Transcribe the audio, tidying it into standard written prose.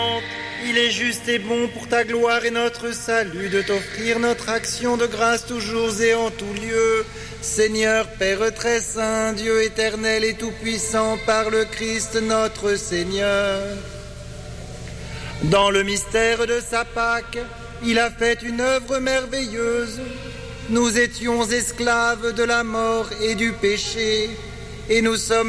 Il est juste et bon pour ta gloire et notre salut de t'offrir notre action de grâce toujours et en tout lieu. Seigneur, Père très saint, Dieu éternel et tout-puissant, par le Christ notre Seigneur. Dans le mystère de sa Pâque, il a fait une œuvre merveilleuse. Nous étions esclaves de la mort et du péché, et nous sommes